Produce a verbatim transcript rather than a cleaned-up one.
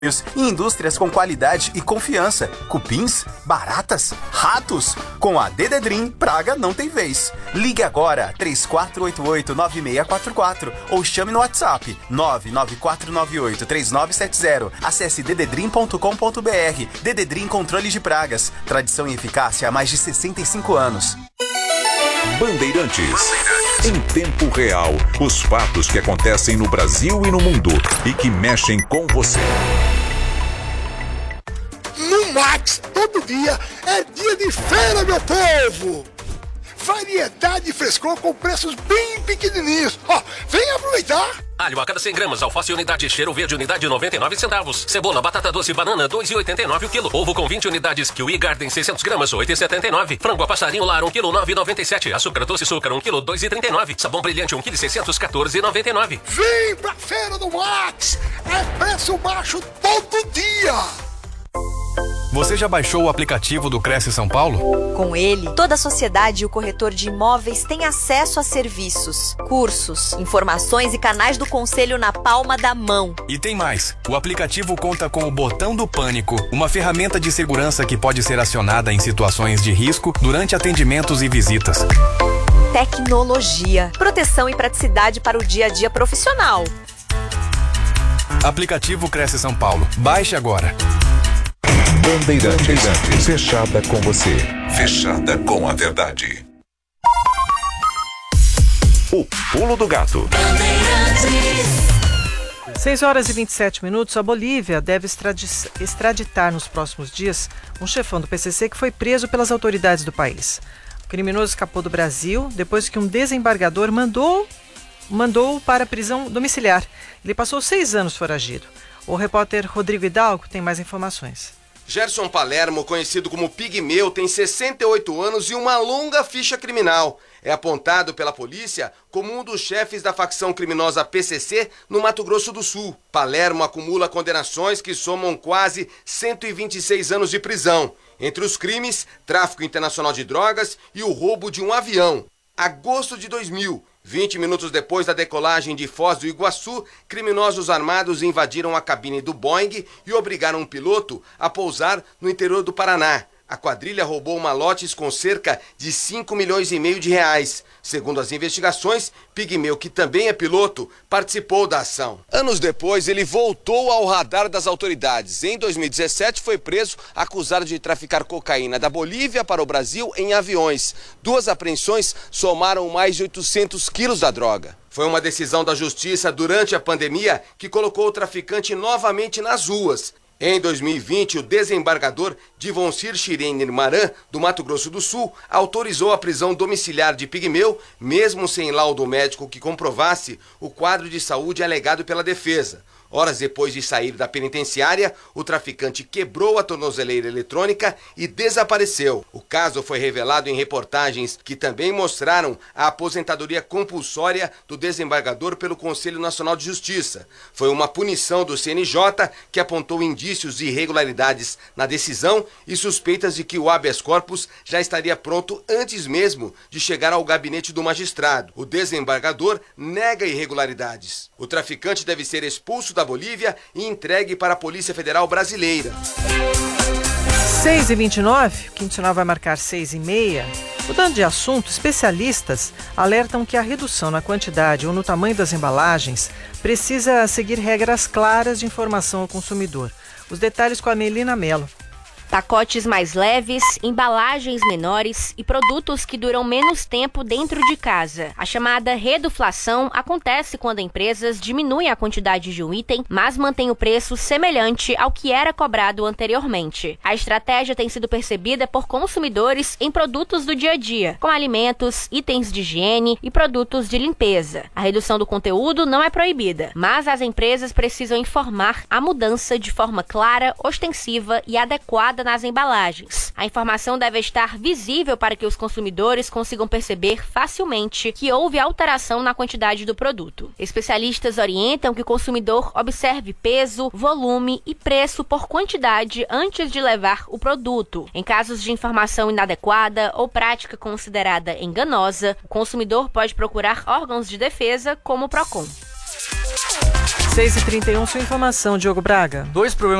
e indústrias com qualidade e confiança. Cupins, baratas, ratos. Com a Dededrim, praga não tem vez. Ligue agora três quatro oito oito, nove seis quatro quatro ou chame no WhatsApp nove nove quatro nove oito, três nove sete zero. Acesse dededrim ponto com ponto br. Dededrim Controle de Pragas. Tradição e eficácia há mais de sessenta e cinco anos. Bandeirantes. Em tempo real, os fatos que acontecem no Brasil e no mundo e que mexem com você. No Max, todo dia é dia de feira, meu povo! Variedade e frescor com preços bem pequenininhos. Ó, vem aproveitar! Alho a cada cem gramas, alface unidade, cheiro verde unidade noventa e nove centavos. Cebola, batata doce, banana dois reais e oitenta e nove o quilo. Ovo com vinte unidades, Kiwi Garden seiscentos gramas, oito reais e setenta e nove. Frango a passarinho lar um quilo, nove reais e noventa e sete. Açúcar doce açúcar um quilo, dois reais e trinta e nove. Sabão brilhante um quilo, seiscentos, quatorze reais e noventa e nove. Vem pra feira do Max! É preço baixo todo dia! Você já baixou o aplicativo do Cresce São Paulo? Com ele, toda a sociedade e o corretor de imóveis têm acesso a serviços, cursos, informações e canais do conselho na palma da mão. E tem mais. O aplicativo conta com o botão do pânico, uma ferramenta de segurança que pode ser acionada em situações de risco durante atendimentos e visitas. Tecnologia, proteção e praticidade para o dia a dia profissional. Aplicativo Cresce São Paulo. Baixe agora. Bandeirantes. Bandeirantes. Fechada com você. Fechada com a verdade. O Pulo do Gato. seis horas e vinte e sete minutos. A Bolívia deve extradi- extraditar nos próximos dias um chefão do P C C que foi preso pelas autoridades do país. O criminoso escapou do Brasil depois que um desembargador mandou, mandou para prisão domiciliar. Ele passou seis anos foragido. O repórter Rodrigo Hidalgo tem mais informações. Gerson Palermo, conhecido como Pigmeu, tem sessenta e oito anos e uma longa ficha criminal. É apontado pela polícia como um dos chefes da facção criminosa P C C no Mato Grosso do Sul. Palermo acumula condenações que somam quase cento e vinte e seis anos de prisão. Entre os crimes, tráfico internacional de drogas e o roubo de um avião. Agosto de dois mil, vinte minutos depois da decolagem de Foz do Iguaçu, criminosos armados invadiram a cabine do Boeing e obrigaram um piloto a pousar no interior do Paraná. A quadrilha roubou malotes com cerca de cinco milhões e meio de reais. Segundo as investigações, Pigmeu, que também é piloto, participou da ação. Anos depois, ele voltou ao radar das autoridades. Em dois mil e dezessete, foi preso acusado de traficar cocaína da Bolívia para o Brasil em aviões. Duas apreensões somaram mais de oitocentos quilos da droga. Foi uma decisão da justiça durante a pandemia que colocou o traficante novamente nas ruas. Em dois mil e vinte, o desembargador Divoncir Schiriner Maran, do Mato Grosso do Sul, autorizou a prisão domiciliar de Pigmeu, mesmo sem laudo médico que comprovasse o quadro de saúde alegado pela defesa. Horas depois de sair da penitenciária, o traficante quebrou a tornozeleira eletrônica e desapareceu. O caso foi revelado em reportagens que também mostraram a aposentadoria compulsória do desembargador pelo Conselho Nacional de Justiça. Foi uma punição do C N J que apontou indícios de irregularidades na decisão e suspeitas de que o habeas corpus já estaria pronto antes mesmo de chegar ao gabinete do magistrado. O desembargador nega irregularidades. O traficante deve ser expulso da Bolívia e entregue para a Polícia Federal Brasileira. seis e vinte e nove, o Quinto Sinal vai marcar seis e meia. Mudando de assunto, especialistas alertam que a redução na quantidade ou no tamanho das embalagens precisa seguir regras claras de informação ao consumidor. Os detalhes com a Melina Mello. Pacotes mais leves, embalagens menores e produtos que duram menos tempo dentro de casa. A chamada reduflação acontece quando empresas diminuem a quantidade de um item, mas mantêm o preço semelhante ao que era cobrado anteriormente. A estratégia tem sido percebida por consumidores em produtos do dia a dia, como alimentos, itens de higiene e produtos de limpeza. A redução do conteúdo não é proibida, mas as empresas precisam informar a mudança de forma clara, ostensiva e adequada nas embalagens. A informação deve estar visível para que os consumidores consigam perceber facilmente que houve alteração na quantidade do produto. Especialistas orientam que o consumidor observe peso, volume e preço por quantidade antes de levar o produto. Em casos de informação inadequada ou prática considerada enganosa, o consumidor pode procurar órgãos de defesa como o Procon. seis e trinta e um, sua informação, Diogo Braga. Dois problemas